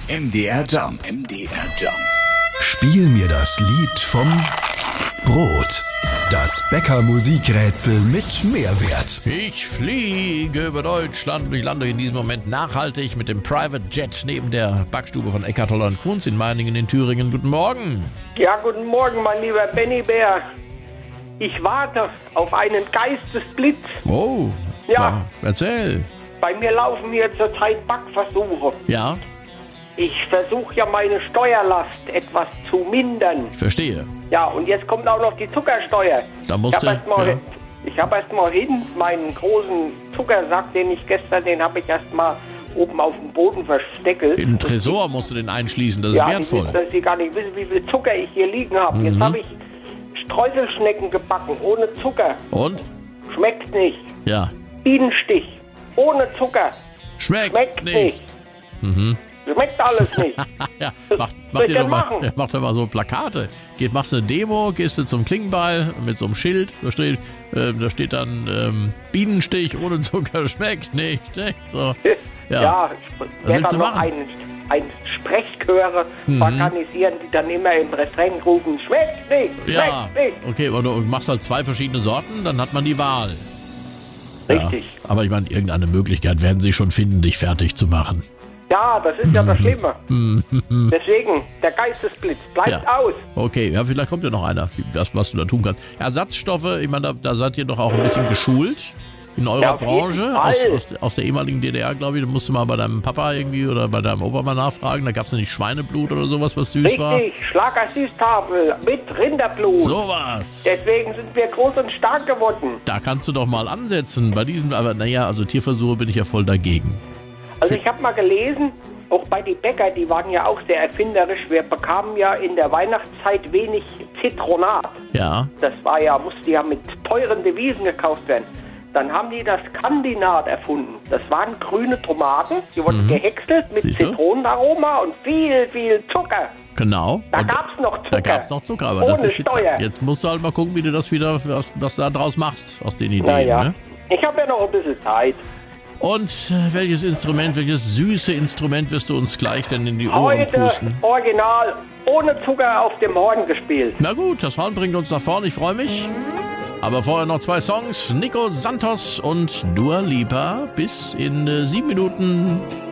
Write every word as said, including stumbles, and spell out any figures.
M D R Jump. M D R Jump. Spiel mir das Lied vom Brot. Das Bäcker-Musikrätsel mit Mehrwert. Ich fliege über Deutschland und ich lande in diesem Moment nachhaltig mit dem Private Jet neben der Backstube von Eckart Toller Kunz in Meiningen in Thüringen. Guten Morgen. Ja, guten Morgen, mein lieber Benny Bär. Ich warte auf einen Geistesblitz. Oh, Ja. na, erzähl. Bei mir laufen hier zurzeit Backversuche. Ja, Ich versuche ja meine Steuerlast etwas zu mindern. ich verstehe. Ja, und jetzt kommt auch noch die Zuckersteuer. Da musst ich habe du- erst mal, ja. ich hab erst mal hin meinen großen Zuckersack, den ich gestern, den habe ich erst mal oben auf dem Boden versteckelt. Im Tresor musst du den einschließen, das ist Ja, wertvoll. ich will, dass Sie gar nicht wissen, wie viel Zucker ich hier liegen habe. Jetzt Mhm. habe ich Streuselschnecken gebacken, ohne Zucker. Und? Schmeckt nicht. Ja. Bienenstich, ohne Zucker. Schmeckt, Schmeckt nicht. Mhm. Schmeckt alles nicht. Ja, Was mach, soll mach, ich dir denn doch mal, machen? ja, mach doch mal so Plakate. Geht, machst eine Demo, gehst du zum Klingenball mit so einem Schild, da steht, äh, da steht dann ähm, Bienenstich ohne Zucker schmeckt nicht. nicht so. Ja. Ja, ich werde willst dann du noch machen? einen, einen Sprechchöre Mhm. organisieren, die dann immer im Refrain rufen, schmeckt nicht, Ja, schmeckt nicht. okay, und du machst halt zwei verschiedene Sorten, dann hat man die Wahl. Richtig. Ja, aber ich meine, irgendeine Möglichkeit werden sie schon finden, dich fertig zu machen. Ja, das ist ja das Schlimme. Deswegen, der Geistesblitz bleibt Ja. aus. Okay, ja, vielleicht kommt ja noch einer, das, was du da tun kannst. Ersatzstoffe, ich meine, da, da seid ihr doch auch ein bisschen geschult in eurer Ja, auf jeden Branche, Fall. aus, aus, aus der ehemaligen D D R, glaube ich. Da musst du mal bei deinem Papa irgendwie oder bei deinem Opa mal nachfragen. Da gab es ja nicht Schweineblut oder sowas, was süß war. Richtig, Schlagersüßtafel mit Rinderblut. Sowas. Deswegen sind wir groß und stark geworden. Da kannst du doch mal ansetzen bei diesen, aber naja, also Tierversuche bin ich ja voll dagegen. Also ich habe mal gelesen, auch bei den Bäcker, die waren ja auch sehr erfinderisch. Wir bekamen ja in der Weihnachtszeit wenig Zitronat. Ja, Das war ja, musste ja mit teuren Devisen gekauft werden. Dann haben die das Kandinat erfunden. Das waren grüne Tomaten, die wurden gehäckselt mit Siehst du? Zitronenaroma und viel, viel Zucker. genau. Da Und gab's noch Zucker. Da gab's noch Zucker, aber Ohne das ist Steuer. jetzt musst du halt mal gucken, wie du das wieder, was, was du da draus machst aus den Ideen. Naja, Ne? ich habe ja noch ein bisschen Zeit. Und äh, welches Instrument, welches süße Instrument wirst du uns gleich denn in die Ohren Heute pusten? original ohne Zucker auf dem Horn gespielt. Na gut, das Horn bringt uns nach vorne, ich freue mich. Aber vorher noch zwei Songs, Nico Santos und Dua Lipa. Bis in äh, sieben Minuten.